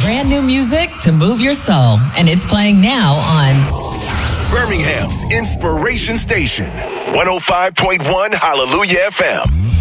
Brand new music to move your soul, and it's playing now on Birmingham's Inspiration Station, 105.1 Hallelujah FM.